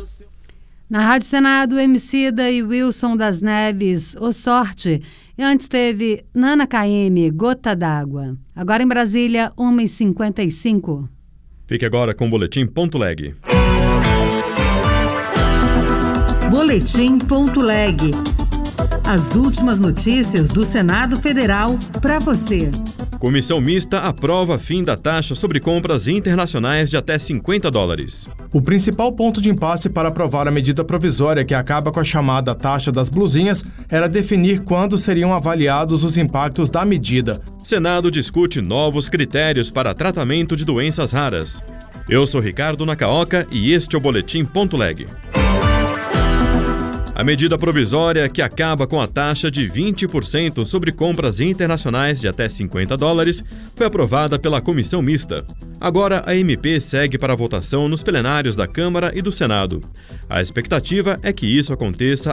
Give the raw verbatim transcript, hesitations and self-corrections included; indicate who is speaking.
Speaker 1: Na Rádio Senado, Emicida e Wilson das Neves, O Sorte. E antes teve Nana K M, Gota d'Água. Agora em Brasília, uma e cinquenta e cinco.
Speaker 2: Fique agora com o Boletim Ponto Leg.
Speaker 3: Boletim Ponto Leg. As últimas notícias do Senado Federal para você.
Speaker 2: Comissão mista aprova fim da taxa sobre compras internacionais de até cinquenta dólares.
Speaker 4: O principal ponto de impasse para aprovar a medida provisória que acaba com a chamada taxa das blusinhas era definir quando seriam avaliados os impactos da medida.
Speaker 2: Senado discute novos critérios para tratamento de doenças raras. Eu sou Ricardo Nacaoca e este é o Boletim Ponto Leg. A medida provisória que acaba com a taxa de vinte por cento sobre compras internacionais de até cinquenta dólares foi aprovada pela comissão mista. Agora a M P segue para votação nos plenários da Câmara e do Senado. A expectativa é que isso aconteça